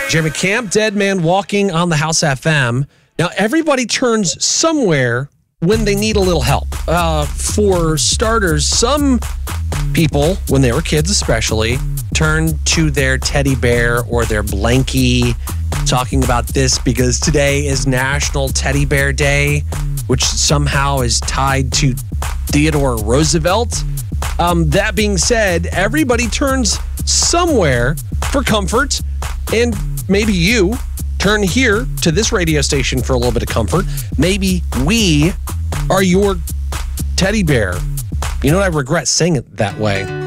Jeremy Camp, Dead Man Walking on the House FM. Now, everybody turns somewhere when they need a little help. For starters, some people, when they were kids especially, turned to their teddy bear or their blankie. Talking about this because today is National Teddy Bear Day, which somehow is tied to Theodore Roosevelt. That being said, everybody turns somewhere for comfort, and maybe you turn here to this radio station for a little bit of comfort. Maybe we are your teddy bear. You know what? I regret saying it that way.